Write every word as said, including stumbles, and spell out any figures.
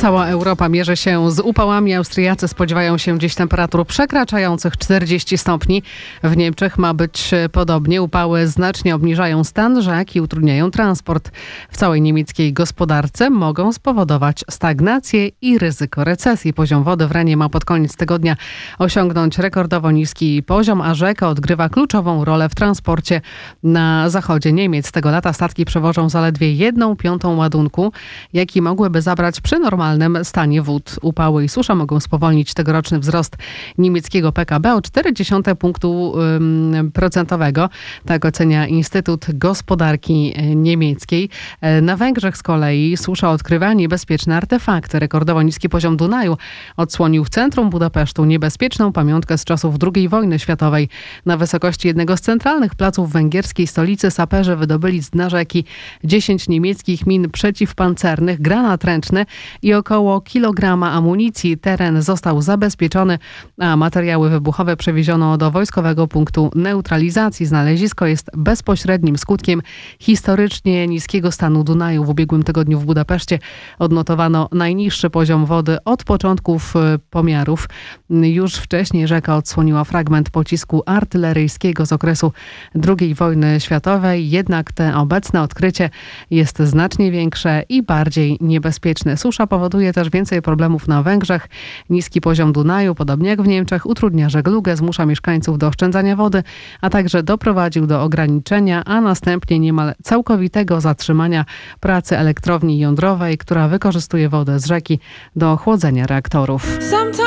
Cała Europa mierzy się z upałami. Austriacy spodziewają się dziś temperatur przekraczających czterdzieści stopni. W Niemczech ma być podobnie. Upały znacznie obniżają stan rzek i utrudniają transport. W całej niemieckiej gospodarce mogą spowodować stagnację i ryzyko recesji. Poziom wody w Renie ma pod koniec tygodnia osiągnąć rekordowo niski poziom, a rzeka odgrywa kluczową rolę w transporcie na zachodzie Niemiec. Tego lata statki przewożą zaledwie jedną piątą ładunku, jaki mogłyby zabrać przy normalnym stanie wód. Upały i susza mogą spowolnić tegoroczny wzrost niemieckiego P K B o cztery przecinek cztery punktu procentowego. Tak ocenia Instytut Gospodarki Niemieckiej. Na Węgrzech z kolei susza odkrywa niebezpieczne artefakty. Rekordowo niski poziom Dunaju odsłonił w centrum Budapesztu niebezpieczną pamiątkę z czasów drugiej wojny światowej. Na wysokości jednego z centralnych placów węgierskiej stolicy saperzy wydobyli z dna rzeki dziesięć niemieckich min przeciwpancernych, granat ręczny i około kilograma amunicji. Teren został zabezpieczony, a materiały wybuchowe przewieziono do wojskowego punktu neutralizacji. Znalezisko jest bezpośrednim skutkiem historycznie niskiego stanu Dunaju. W ubiegłym tygodniu w Budapeszcie odnotowano najniższy poziom wody od początków pomiarów. Już wcześniej rzeka odsłoniła fragment pocisku artyleryjskiego z okresu drugiej wojny światowej. Jednak te obecne odkrycie jest znacznie większe i bardziej niebezpieczne. Susza powoduje też więcej problemów na Węgrzech. Niski poziom Dunaju, podobnie jak w Niemczech, utrudnia żeglugę, zmusza mieszkańców do oszczędzania wody, a także doprowadził do ograniczenia, a następnie niemal całkowitego zatrzymania pracy elektrowni jądrowej, która wykorzystuje wodę z rzeki do chłodzenia reaktorów.